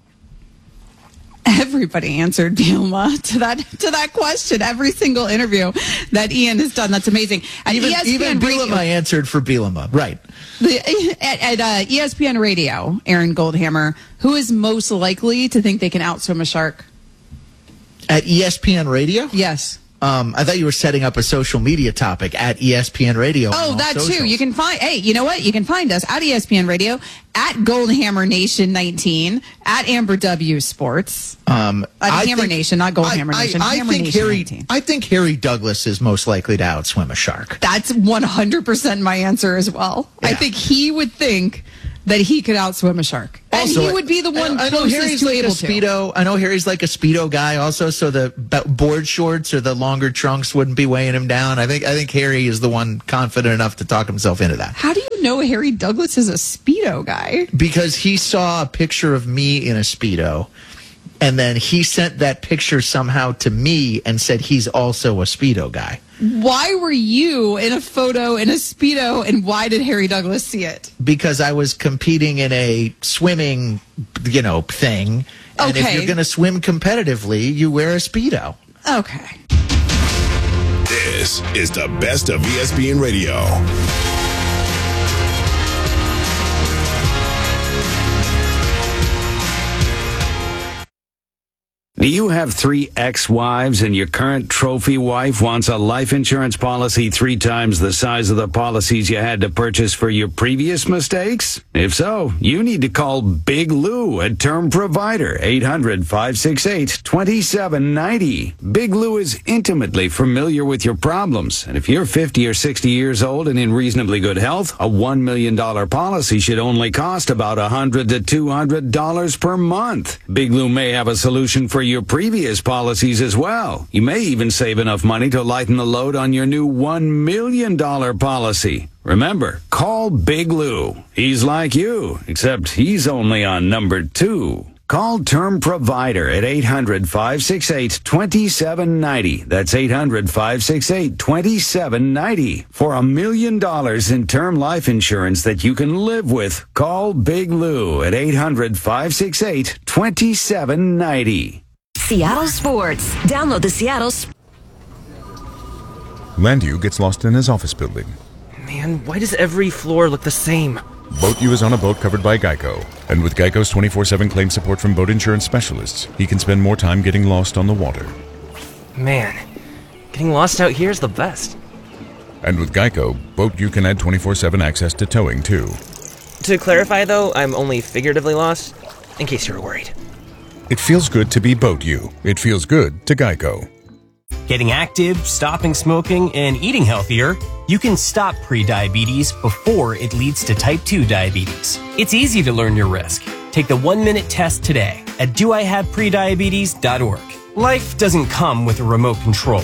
Everybody answered Bielema to that to that question. Every single interview that Ian has done. That's amazing. At even E S P N even Bielema Radio, answered for Bielema. Right. The, at at uh, E S P N Radio, Aaron Goldhammer, who is most likely to think they can outswim a shark? At E S P N Radio? Yes. Um, I thought you were setting up a social media topic at E S P N Radio. Oh, that too. You can find, hey, you know what? You can find us at E S P N Radio, at Goldhammer Nation nineteen, at Amber W Sports. Um, at I Hammer think, Nation, not Goldhammer I, Nation. I, I Hammer think Nation Harry. nineteen. I think Harry Douglas is most likely to outswim a shark. That's one hundred percent my answer as well. Yeah. I think he would think that he could outswim a shark. And Also, he would be the one I, I know closest Harry's to like able a speedo. I know Harry's like a speedo guy. Also, so the b- board shorts or the longer trunks wouldn't be weighing him down. I think. I think Harry is the one confident enough to talk himself into that. How do you know Harry Douglas is a speedo guy? Because he saw a picture of me in a speedo, and then he sent that picture somehow to me and said he's also a speedo guy. Why were you in a photo in a speedo, and why did Harry Douglas see it? Because I was competing in a swimming, you know, thing. And if Okay. you're going to swim competitively, you wear a speedo. Okay. This is the best of E S P N Radio. Do you have three ex-wives and your current trophy wife wants a life insurance policy three times the size of the policies you had to purchase for your previous mistakes? If so, you need to call Big Lou, a term provider, eight hundred, five six eight, two seven nine zero. Big Lou is intimately familiar with your problems, and if you're fifty or sixty years old and in reasonably good health, a one million dollars policy should only cost about one hundred to two hundred dollars per month. Big Lou may have a solution for your previous policies as well. You may even save enough money to lighten the load on your new one million dollars policy. Remember, call Big Lou. He's like you, except he's only on number two. Call Term Provider at eight hundred, five six eight, two seven nine zero. That's eight hundred, five six eight, two seven nine zero. For a million dollars in term life insurance that you can live with, call Big Lou at eight hundred, five six eight, two seven nine zero. Seattle Sports. Download the Seattle Sports. Landu gets lost in his office building. Man, why does every floor look the same? Boat U is on a boat covered by Geico. And with Geico's twenty-four seven claim support from boat insurance specialists, he can spend more time getting lost on the water. Man, getting lost out here is the best. And with Geico, Boat U can add twenty-four seven access to towing, too. To clarify, though, I'm only figuratively lost, in case you were worried. It feels good to be Boat U. It feels good to Geico. Getting active, stopping smoking, and eating healthier, you can stop prediabetes before it leads to type two diabetes. It's easy to learn your risk. Take the one-minute test today at do I have prediabetes dot org. Life doesn't come with a remote control.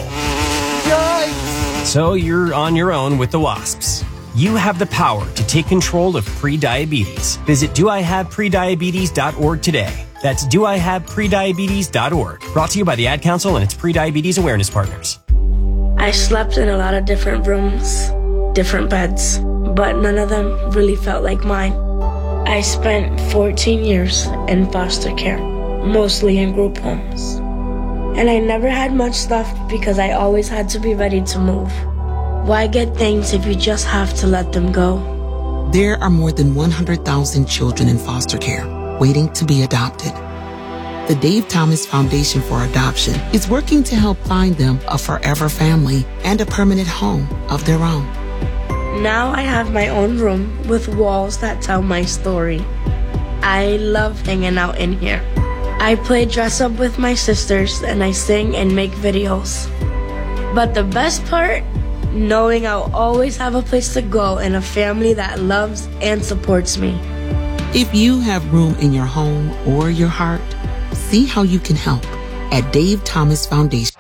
Yikes! So you're on your own with the WASPs. You have the power to take control of prediabetes. Visit do I have prediabetes dot org today. That's do I have prediabetes dot org. Brought to you by the Ad Council and its prediabetes awareness partners. I slept in a lot of different rooms, different beds, but none of them really felt like mine. I spent fourteen years in foster care, mostly in group homes. And I never had much stuff because I always had to be ready to move. Why get things if you just have to let them go? There are more than one hundred thousand children in foster care waiting to be adopted. The Dave Thomas Foundation for Adoption is working to help find them a forever family and a permanent home of their own. Now I have my own room with walls that tell my story. I love hanging out in here. I play dress up with my sisters and I sing and make videos. But the best part, knowing I'll always have a place to go and a family that loves and supports me. If you have room in your home or your heart, see how you can help at Dave Thomas Foundation.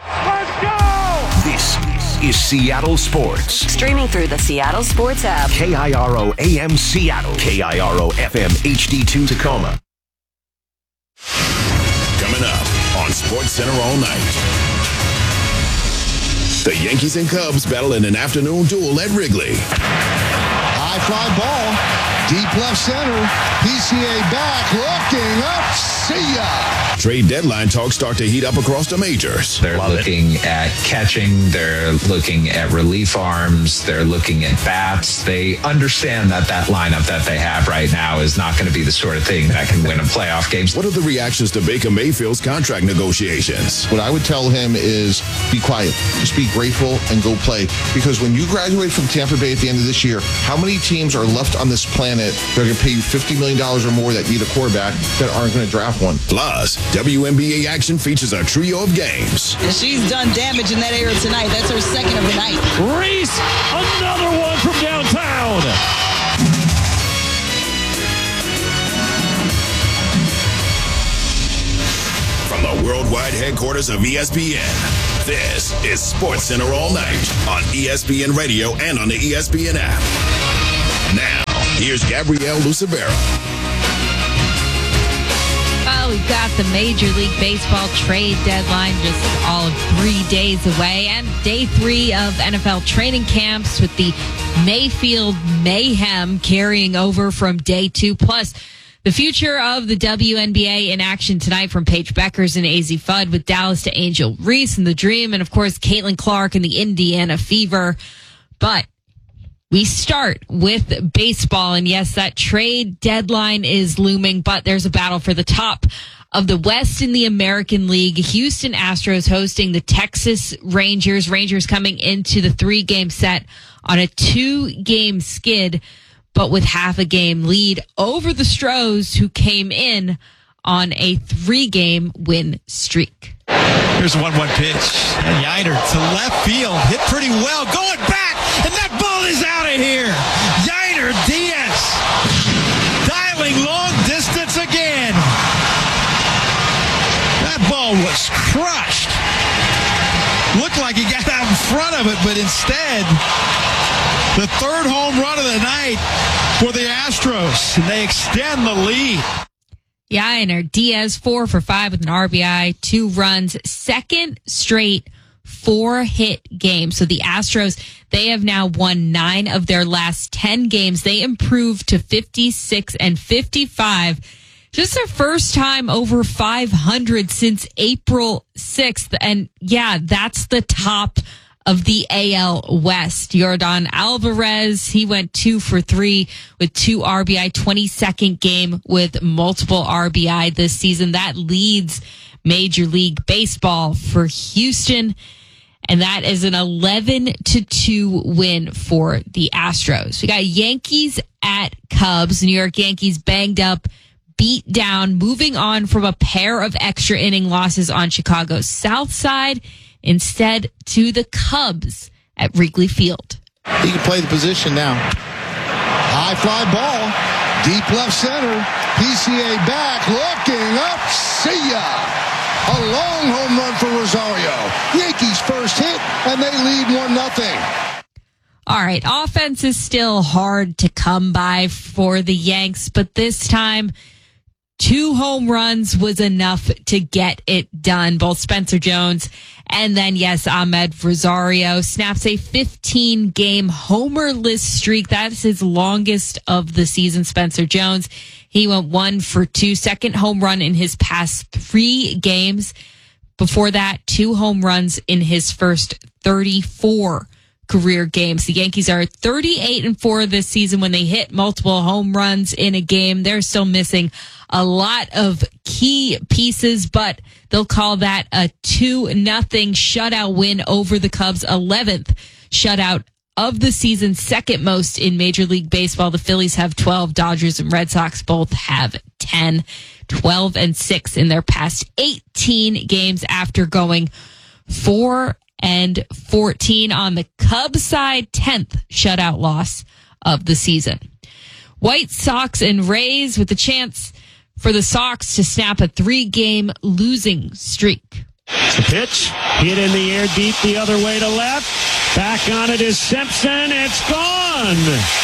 This is Seattle Sports. Streaming through the Seattle Sports app. K I R O A M Seattle. K I R O F M H D two Tacoma. Coming up on Sports Center all night. The Yankees and Cubs battle in an afternoon duel at Wrigley. High fly ball. Deep left center. P C A back. Looking up. See ya. Trade deadline talks start to heat up across the majors. They're Love looking it. at catching. They're looking at relief arms. They're looking at bats. They understand that that lineup that they have right now is not going to be the sort of thing that can win a playoff game. What are the reactions to Baker Mayfield's contract negotiations? What I would tell him is be quiet. Just be grateful and go play. Because when you graduate from Tampa Bay at the end of this year, how many teams are left on this planet that are going to pay you fifty million dollars or more that need a quarterback that aren't going to draft one? Plus, W N B A action features a trio of games. And she's done damage in that area tonight. That's her second of the night. Reese, another one from downtown. From the worldwide headquarters of E S P N, this is Sports Center All Night on E S P N Radio and on the E S P N app. Now, here's Gabrielle Lucibera. Well, we've got the Major League Baseball trade deadline just all of three days away, and day three of N F L training camps with the Mayfield mayhem carrying over from day two. Plus, the future of the W N B A in action tonight from Paige Beckers and A Z Fudd with Dallas to Angel Reese and the Dream, and of course, Caitlin Clark and the Indiana Fever. But we start with baseball, and yes, that trade deadline is looming, but there's a battle for the top of the West in the American League. Houston Astros hosting the Texas Rangers. Rangers coming into the three-game set on a two-game skid, but with half a game lead over the Stros, who came in on a three-game win streak. Here's a one one pitch. And Yiner to left field. Hit pretty well. Going back. And that ball is out of here. Yiner Diaz. Dialing long distance again. That ball was crushed. Looked like he got out in front of it, but instead, the third home run of the night for the Astros. And they extend the lead. Yiner Diaz, four for five with an R B I, two runs, second straight four-hit game. So the Astros, they have now won nine of their last ten games. They improved to fifty-six and fifty-five. Just their first time over five hundred since April sixth. And yeah, that's the top of the A L West. Yordan Alvarez, he went two for three with two R B I, twenty-second game with multiple R B I this season. That leads Major League Baseball for Houston, and that is an eleven to two win for the Astros. We got Yankees at Cubs. New York Yankees banged up, beat down, moving on from a pair of extra inning losses on Chicago's South Side, instead to the Cubs at Wrigley Field. He can play the position now. High fly ball, deep left center. P C A back, looking up, see ya. A long home run for Rosario. Yankees first hit, and they lead one nothing. All right, offense is still hard to come by for the Yanks, but this time, two home runs was enough to get it done. Both Spencer Jones and then, yes, Ahmed Rosario snaps a fifteen-game homerless streak. That's his longest of the season. Spencer Jones, he went one for two, second home run in his past three games. Before that, two home runs in his first thirty-four career games. The Yankees are thirty-eight and four this season when they hit multiple home runs in a game. They're still missing a lot of key pieces, but they'll call that a two nothing shutout win over the Cubs, eleventh shutout of the season, second most in Major League Baseball. The Phillies have twelve, Dodgers and Red Sox both have ten, twelve and six in their past eighteen games after going four and fourteen on the Cubs side, tenth shutout loss of the season. White Sox and Rays with the chance for the Sox to snap a three-game losing streak. The pitch, hit in the air deep the other way to left. Back on it is Simpson. It's gone.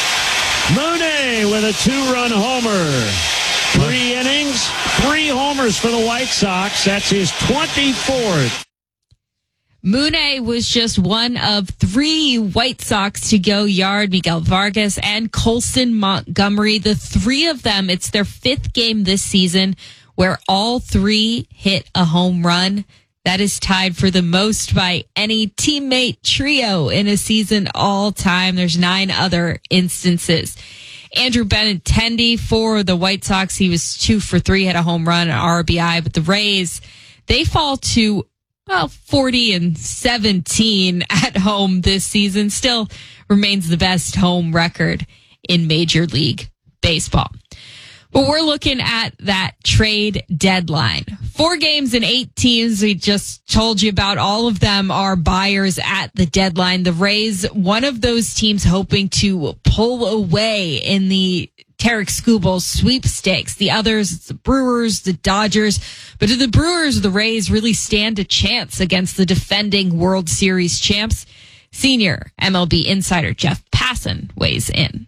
Mooney with a two-run homer. Three innings, three homers for the White Sox. That's his twenty-fourth. Mune was just one of three White Sox to go yard. Miguel Vargas and Colson Montgomery, the three of them, it's their fifth game this season where all three hit a home run. That is tied for the most by any teammate trio in a season all time. There's nine other instances. Andrew Benintendi for the White Sox, he was two for three, had a home run, an R B I, but the Rays, they fall to well, forty and seventeen at home this season. Still remains the best home record in Major League Baseball. But we're looking at that trade deadline. Four games and eight teams. We just told you about. All of them are buyers at the deadline. The Rays, one of those teams hoping to pull away in the Tarek Skubal sweepstakes. The others, it's the Brewers, the Dodgers. But do the Brewers or the Rays really stand a chance against the defending World Series champs? Senior M L B insider Jeff Passan weighs in.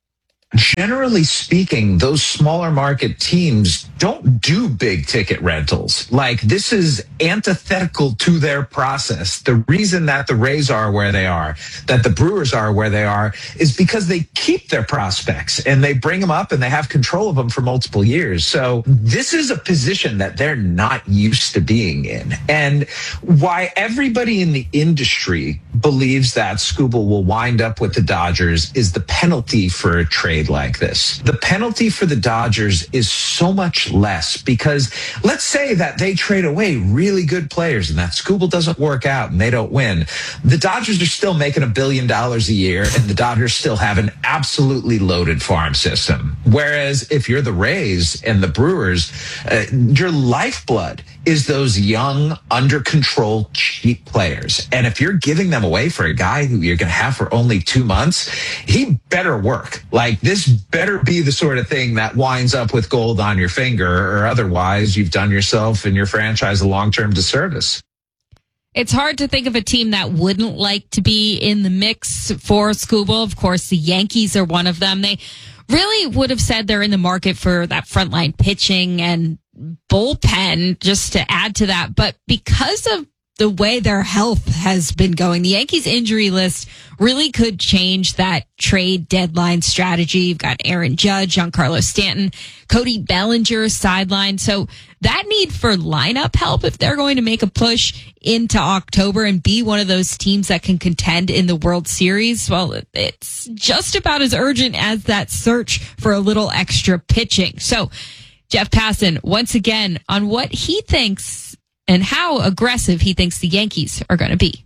Generally speaking, those smaller market teams don't do big ticket rentals. Like, this is antithetical to their process. The reason that the Rays are where they are, that the Brewers are where they are, is because they keep their prospects and they bring them up and they have control of them for multiple years. So this is a position that they're not used to being in. And why everybody in the industry believes that Skubal will wind up with the Dodgers is the penalty for a trade like this. The penalty for the Dodgers is so much less because let's say that they trade away really good players and that Skubal doesn't work out and they don't win. The Dodgers are still making a billion dollars a year and the Dodgers still have an absolutely loaded farm system. Whereas if you're the Rays and the Brewers, uh, your lifeblood is those young, under control, cheap players. And if you're giving them away for a guy who you're going to have for only two months, he better work. Like, this better be the sort of thing that winds up with gold on your finger, or otherwise you've done yourself and your franchise a long-term disservice. It's hard to think of a team that wouldn't like to be in the mix for Skubal. Of course, the Yankees are one of them. They really would have said they're in the market for that frontline pitching and bullpen, just to add to that. But because of the way their health has been going, the Yankees injury list really could change that trade deadline strategy. You've got Aaron Judge, Giancarlo Stanton, Cody Bellinger sidelined. So that need for lineup help, if they're going to make a push into October and be one of those teams that can contend in the World Series, well, it's just about as urgent as that search for a little extra pitching. So Jeff Passan, once again, on what he thinks and how aggressive he thinks the Yankees are going to be.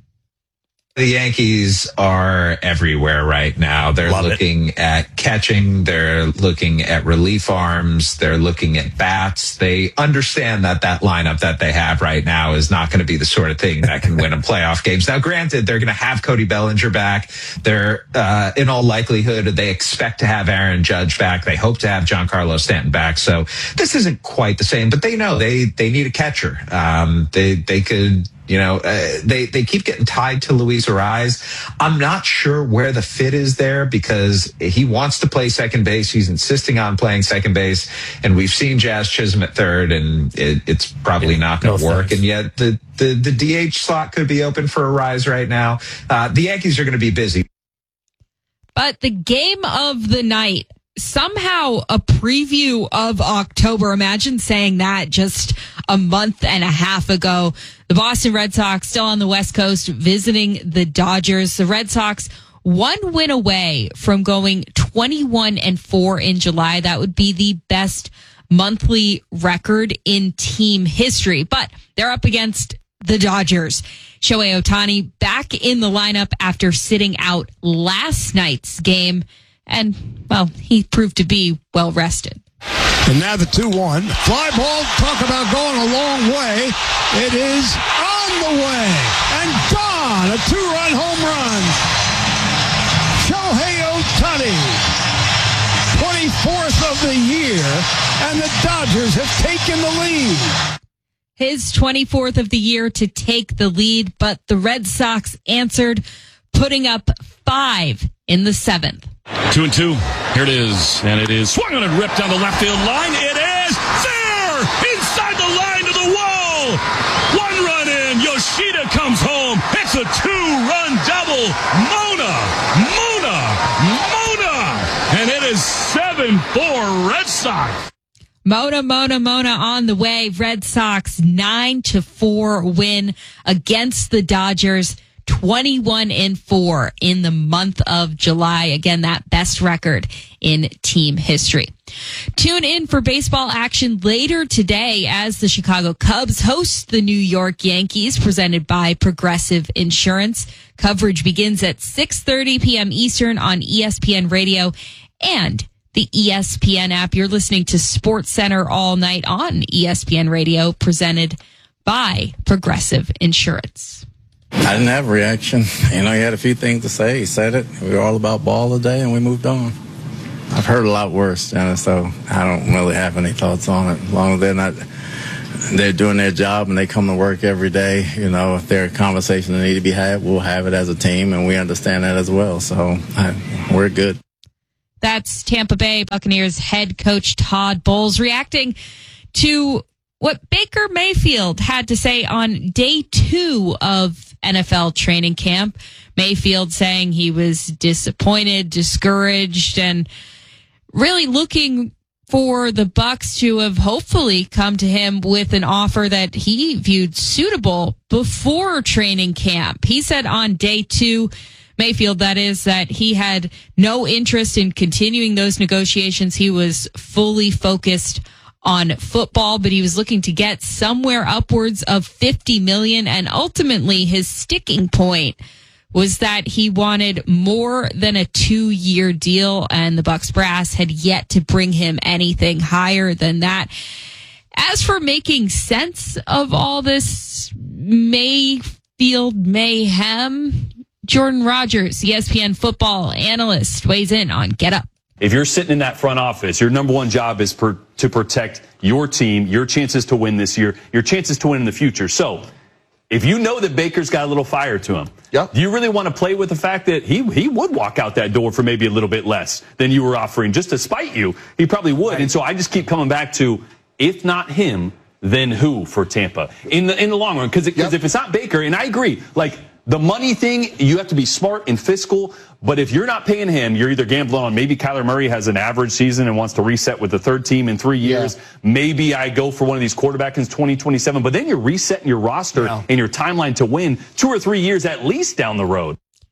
The Yankees are everywhere right now. They're Love looking it. at catching. They're looking at relief arms. They're looking at bats. They understand that that lineup that they have right now is not going to be the sort of thing that can win them playoff games. Now, granted, they're going to have Cody Bellinger back. They're, uh, in all likelihood, they expect to have Aaron Judge back. They hope to have Giancarlo Stanton back. So this isn't quite the same, but they know they, they need a catcher. Um, they, they could... You know, uh, they, they keep getting tied to Luis Arraez. I'm not sure where the fit is there because he wants to play second base. He's insisting on playing second base. And we've seen Jazz Chisholm at third, and it, it's probably yeah, not going to no work. Thanks. And yet the, the, the D H slot could be open for Arraez right now. Uh, the Yankees are going to be busy. But the game of the night, somehow a preview of October. Imagine saying that just a month and a half ago. The Boston Red Sox still on the West Coast visiting the Dodgers. The Red Sox one win away from going twenty-one and four in July. That would be the best monthly record in team history. But they're up against the Dodgers. Shohei Ohtani back in the lineup after sitting out last night's game. And, well, he proved to be well rested. And now the two one. Fly ball, talk about going a long way. It is on the way. And gone. A two-run home run. Shohei Ohtani. twenty-fourth of the year. And the Dodgers have taken the lead. His twenty-fourth of the year to take the lead, but the Red Sox answered, putting up five in the seventh. Two and two. Here it is. And it is swung on and ripped down the left field line. It is there! Inside the line to the wall! One run in. Yoshida comes home. a two-run double. Mona, Mona, Mona, and it is seven four Red Sox. Mona, Mona, Mona on the way. Red Sox nine to four win against the Dodgers. twenty-one and four in the month of July. Again, that best record in team history. Tune in for baseball action later today as the Chicago Cubs host the New York Yankees, presented by Progressive Insurance. Coverage begins at six thirty p.m. Eastern on E S P N Radio and the E S P N app. You're listening to SportsCenter all night on E S P N Radio, presented by Progressive Insurance. I didn't have a reaction. You know, he had a few things to say. He said it. We were all about ball today, and we moved on. I've heard a lot worse, Dennis, so I don't really have any thoughts on it. As long as they're not, they're doing their job and they come to work every day, you know, if there are conversations that need to be had, we'll have it as a team, and we understand that as well. So I, we're good. That's Tampa Bay Buccaneers head coach Todd Bowles reacting to what Baker Mayfield had to say on day two of N F L training camp. Mayfield saying he was disappointed, discouraged, and really looking for the Bucs to have hopefully come to him with an offer that he viewed suitable before training camp. He said on day two, Mayfield, that is, that he had no interest in continuing those negotiations. He was fully focused on football, but he was looking to get somewhere upwards of fifty million dollars, and ultimately his sticking point was that he wanted more than a two-year deal, and the Bucs brass had yet to bring him anything higher than that. As for making sense of all this Mayfield mayhem, Jordan Rogers, E S P N football analyst, weighs in on Get Up. If you're sitting in that front office, your number one job is per, to protect your team, your chances to win this year, your chances to win in the future. So if you know that Baker's got a little fire to him, yep. do you really want to play with the fact that he he would walk out that door for maybe a little bit less than you were offering just to spite you? He probably would. Right. And so I just keep coming back to, if not him, then who for Tampa in the in the long run? Because yep. if it's not Baker, and I agree, like the money thing, you have to be smart and fiscal. But if you're not paying him, you're either gambling on maybe Kyler Murray has an average season and wants to reset with the third team in three years. Yeah. Maybe I go for one of these quarterbacks in twenty twenty-seven. But then you're resetting your roster yeah. and your timeline to win two or three years at least down the road.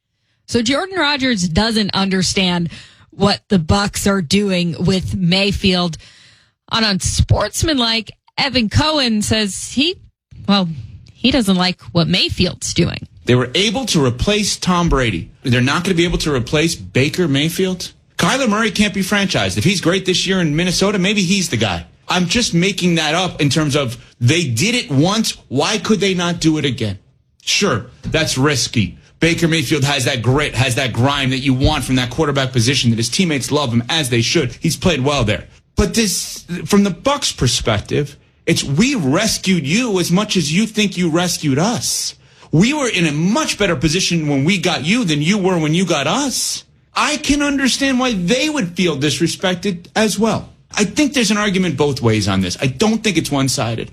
So Jordan Rogers doesn't understand what the Bucs are doing with Mayfield. On Unsportsmanlike, Evan Cohen says he, well, he doesn't like what Mayfield's doing. They were able to replace Tom Brady. They're not going to be able to replace Baker Mayfield. Kyler Murray can't be franchised. If he's great this year in Minnesota, maybe he's the guy. I'm just making that up in terms of they did it once. Why could they not do it again? Sure, that's risky. Baker Mayfield has that grit, has that grime that you want from that quarterback position, that his teammates love him as they should. He's played well there. But this, from the Bucs' perspective, it's we rescued you as much as you think you rescued us. We were in a much better position when we got you than you were when you got us. I can understand why they would feel disrespected as well. I think there's an argument both ways on this. I don't think it's one-sided.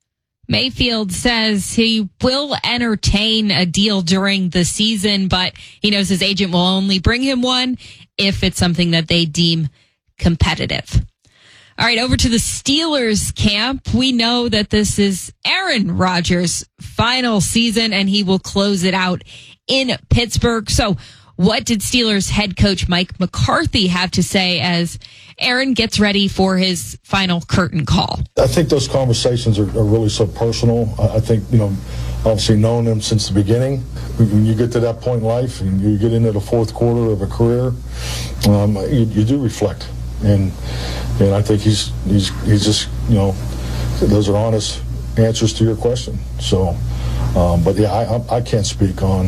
Mayfield says he will entertain a deal during the season, but he knows his agent will only bring him one if it's something that they deem competitive. All right, over to the Steelers camp. We know that this is Aaron Rodgers' final season, and he will close it out in Pittsburgh. So what did Steelers head coach Mike McCarthy have to say as Aaron gets ready for his final curtain call? I think those conversations are, are really so personal. I think, you know, obviously knowing him since the beginning, when you get to that point in life and you get into the fourth quarter of a career, um, you, you do reflect. And and I think he's he's he's just, you know, those are honest answers to your question. So, um, but yeah, I I can't speak on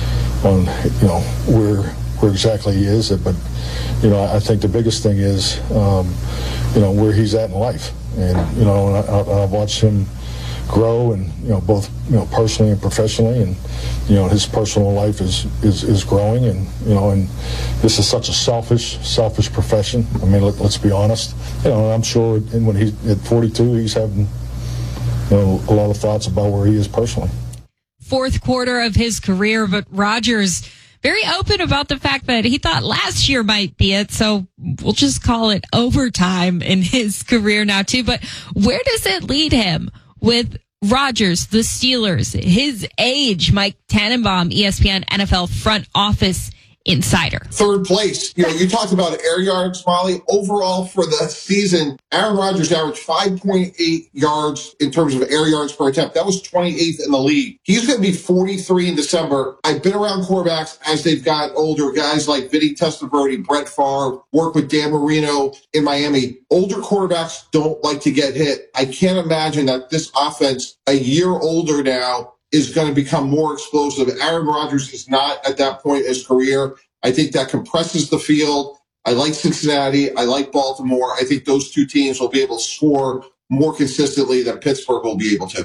on you know where where exactly he is, but you know I think the biggest thing is um, you know where he's at in life, and you know and I, I've watched him grow, and you know both you know personally and professionally, and you know his personal life is is, is growing, and you know and this is such a selfish selfish profession. I mean, let, let's be honest. You know, I'm sure and when he's at forty-two, he's having you know a lot of thoughts about where he is personally. fourth quarter of his career, but Rodgers very open about the fact that he thought last year might be it. So we'll just call it overtime in his career now too. But where does it lead him with Rodgers, the Steelers, his age? Mike Tannenbaum, E S P N N F L front office insider. Third place. You know, you talked about air yards, Molly. Overall for the season, Aaron Rodgers averaged five point eight yards in terms of air yards per attempt. That was twenty-eighth in the league. He's going to be forty-three in December. I've been around quarterbacks as they've got older, guys like Vinny Testaverde, Brett Favre, work with Dan Marino in Miami. Older quarterbacks don't like to get hit. I can't imagine that this offense, a year older now, is going to become more explosive. Aaron Rodgers is not at that point in his career. I think that compresses the field. I like Cincinnati. I like Baltimore. I think those two teams will be able to score more consistently than Pittsburgh will be able to.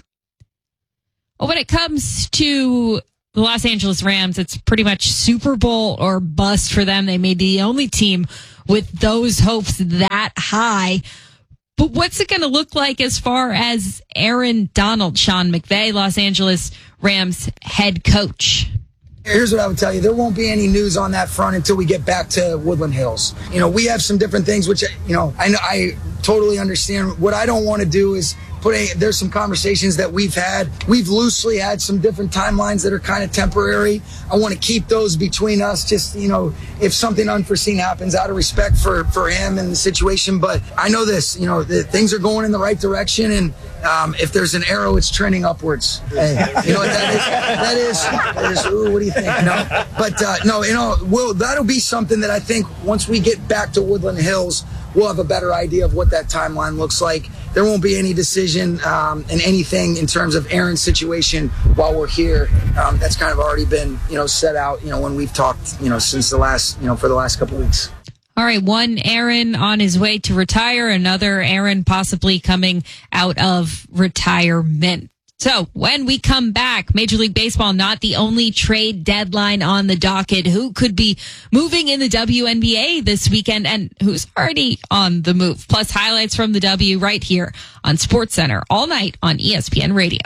Well, when it comes to the Los Angeles Rams, it's pretty much Super Bowl or bust for them. They may be the only team with those hopes that high. But what's it going to look like as far as Aaron Donald, Sean McVay, Los Angeles Rams head coach? Here's what I would tell you. There won't be any news on that front until we get back to Woodland Hills. You know, we have some different things, which, you know, I know I totally understand. What I don't want to do is put a, there's some conversations that we've had. We've loosely had some different timelines that are kind of temporary. I want to keep those between us, just, you know, if something unforeseen happens, out of respect for, for him and the situation. But I know this, you know, the, things are going in the right direction. And um, if there's an arrow, it's trending upwards. Hey, you know what that is? That is, that is ooh, what do you think? No, but uh, no, you know, we'll, that'll be something that I think once we get back to Woodland Hills, we'll have a better idea of what that timeline looks like. There won't be any decision um, and anything in terms of Aaron's situation while we're here. Um, that's kind of already been, you know, set out, you know, when we've talked, you know, since the last, you know, for the last couple of weeks. All right, one Aaron on his way to retire, another Aaron possibly coming out of retirement. So when we come back, Major League Baseball, not the only trade deadline on the docket. Who could be moving in the W N B A this weekend and who's already on the move? Plus highlights from the W right here on SportsCenter all night on E S P N Radio.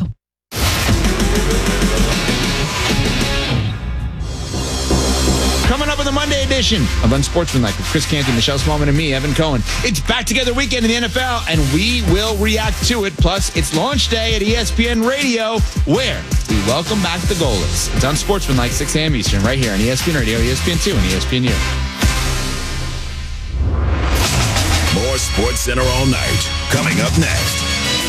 Coming up in the Monday edition of Unsportsmanlike with Chris Canty, Michelle Smallman, and me, Evan Cohen. It's back together weekend in the N F L, and we will react to it. Plus, it's launch day at E S P N Radio, where we welcome back the goalless. It's Unsportsmanlike, six a.m. Eastern, right here on E S P N Radio, E S P N two, and E S P N U. More SportsCenter all night. Coming up next.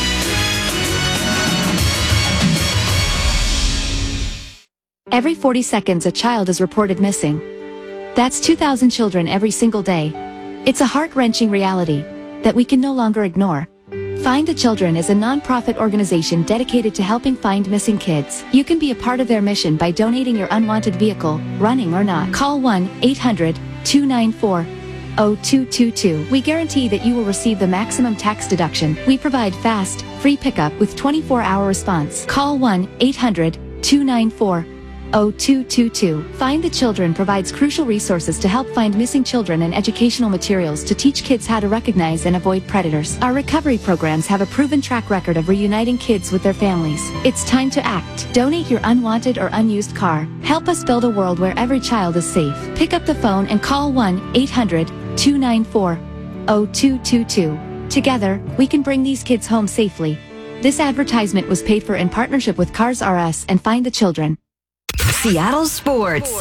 Every forty seconds, a child is reported missing. That's two thousand children every single day. It's a heart-wrenching reality that we can no longer ignore. Find the Children is a non-profit organization dedicated to helping find missing kids. You can be a part of their mission by donating your unwanted vehicle, running or not. Call one eight hundred two nine four oh two two two. We guarantee that you will receive the maximum tax deduction. We provide fast, free pickup with twenty-four hour response. Call one eight hundred two nine four oh two two two. Find the Children provides crucial resources to help find missing children and educational materials to teach kids how to recognize and avoid predators. Our recovery programs have a proven track record of reuniting kids with their families. It's time to act. Donate your unwanted or unused car. Help us build a world where every child is safe. Pick up the phone and call one eight hundred two nine four oh two two two. Together, we can bring these kids home safely. This advertisement was paid for in partnership with Cars R Us and Find the Children. Seattle Sports.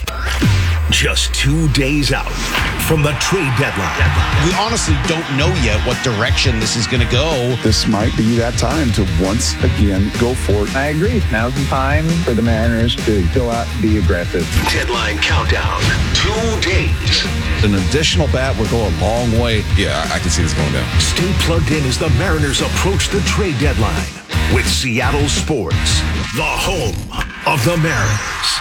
Just two days out from the trade deadline. We honestly don't know yet what direction this is going to go. This might be that time to once again go for it. I agree. Now's the time for the Mariners to go out and be aggressive. Deadline countdown. Two days. An additional bat would go a long way. Yeah, I can see this going down. Stay plugged in as the Mariners approach the trade deadline with Seattle Sports, the home of the Mariners.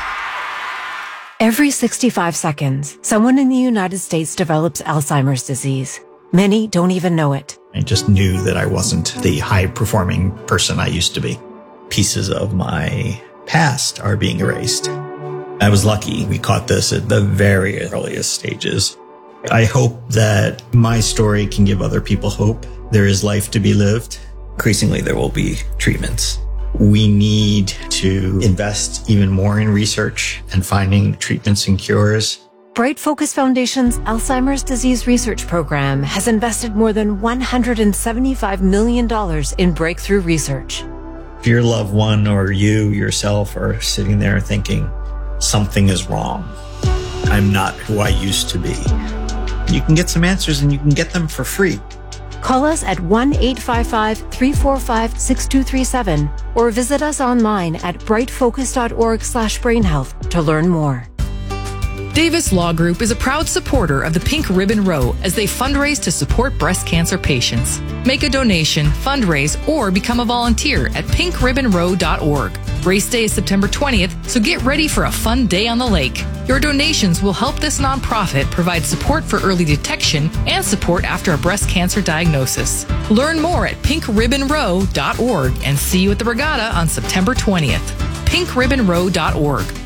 Every sixty-five seconds, someone in the United States develops Alzheimer's disease. Many don't even know it. I just knew that I wasn't the high-performing person I used to be. Pieces of my past are being erased. I was lucky we caught this at the very earliest stages. I hope that my story can give other people hope. There is life to be lived. Increasingly, there will be treatments. We need to invest even more in research and finding treatments and cures. Bright Focus Foundation's Alzheimer's Disease Research Program has invested more than one hundred seventy-five million dollars in breakthrough research. If your loved one or you yourself are sitting there thinking, something is wrong, I'm not who I used to be, you can get some answers and you can get them for free. Call us at one eight five five, three four five, six two three seven or visit us online at brightfocus.org slash brainhealth to learn more. Davis Law Group is a proud supporter of the Pink Ribbon Row as they fundraise to support breast cancer patients. Make a donation, fundraise, or become a volunteer at pink ribbon row dot org. Race Day is September twentieth, so get ready for a fun day on the lake. Your donations will help this nonprofit provide support for early detection and support after a breast cancer diagnosis. Learn more at pink ribbon row dot org and see you at the regatta on September twentieth. pink ribbon row dot org.